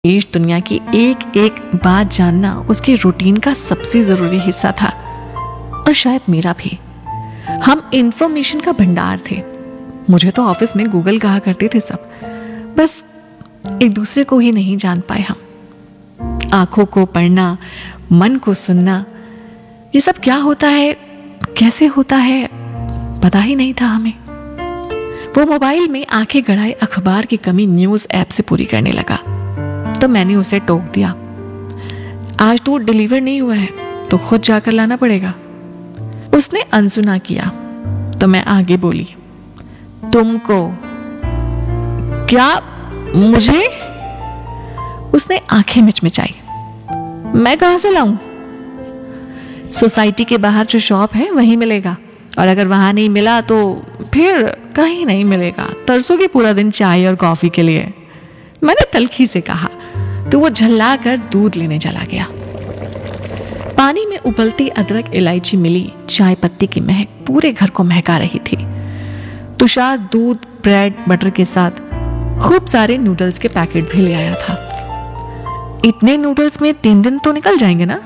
देश दुनिया की एक एक बात जानना उसके रूटीन का सबसे जरूरी हिस्सा था, और शायद मेरा भी। हम इंफॉर्मेशन का भंडार थे। मुझे तो ऑफिस में गूगल कहा करते थे सब, बस एक दूसरे को ही नहीं जान पाए हम। आंखों को पढ़ना, मन को सुनना, ये सब क्या होता है, कैसे होता है, पता ही नहीं था हमें। वो मोबाइल में आंखें गड़ाए अखबार की कमी न्यूज ऐप से पूरी करने लगा, तो मैंने उसे टोक दिया। आज तो डिलीवर नहीं हुआ है तो खुद जाकर लाना पड़ेगा। उसने अनसुना किया तो मैं आगे बोली, तुमको क्या, मुझे? उसने आंखें मिचमिचाई। मैं कहां से लाऊं? सोसाइटी के बाहर जो शॉप है वहीं मिलेगा, और अगर वहां नहीं मिला तो फिर कहीं नहीं मिलेगा। तरसोगे पूरा दिन चाय और कॉफी के लिए, मैंने तल्खी से कहा। तो वो झल्ला कर दूध लेने चला गया। पानी में उबलती अदरक इलायची मिली चाय पत्ती की महक पूरे घर को महका रही थी। तुषार दूध, ब्रेड, बटर के साथ खूब सारे नूडल्स के पैकेट भी ले आया था। इतने नूडल्स में 3 दिन तो निकल जाएंगे ना?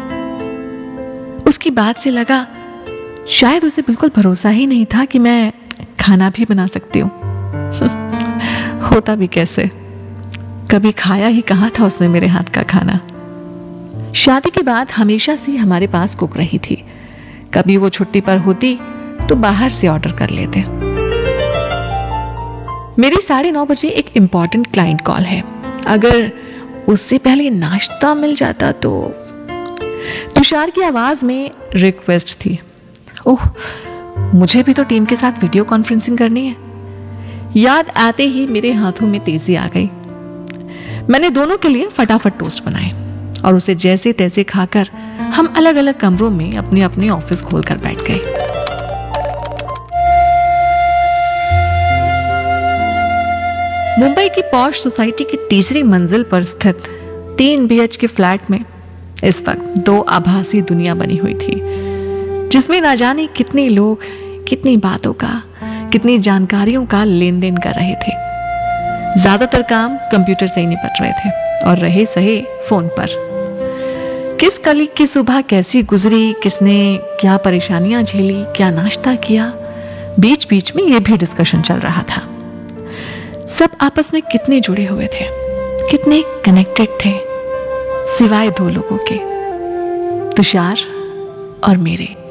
उसकी बात से लगा शायद उसे बिल्कुल भरोसा ही नहीं था कि मैं खाना भी बना सकती हूँ। होता भी कैसे, कभी खाया ही कहाँ था उसने मेरे हाथ का खाना। शादी के बाद हमेशा से हमारे पास कुक रही थी। कभी वो छुट्टी पर होती तो बाहर से ऑर्डर कर लेते। मेरी 9:30 बजे एक इंपॉर्टेंट क्लाइंट कॉल है, अगर उससे पहले नाश्ता मिल जाता तो। तुषार की आवाज में रिक्वेस्ट थी। ओह, मुझे भी तो टीम के साथ वीडियो कॉन्फ्रेंसिंग करनी है। याद आते ही मेरे हाथों में तेजी आ गई। मैंने दोनों के लिए फटाफट टोस्ट बनाए और उसे जैसे तैसे खाकर हम अलग अलग कमरों में अपने अपने ऑफिस खोलकर बैठ गए। मुंबई की पॉश सोसाइटी की तीसरी मंजिल पर स्थित 3 BH के फ्लैट में इस वक्त 2 आभासी दुनिया बनी हुई थी, जिसमें ना जाने कितने लोग कितनी बातों का, कितनी जानकारियों का लेन देन कर रहे थे। ज्यादातर काम कंप्यूटर से ही निपट रहे थे और रहे सहे फोन पर। किस कलीग की सुबह कैसी गुजरी, किसने क्या परेशानियां झेली, क्या नाश्ता किया, बीच बीच में यह भी डिस्कशन चल रहा था। सब आपस में कितने जुड़े हुए थे, कितने कनेक्टेड थे, सिवाय 2 लोगों के, तुषार और मेरे।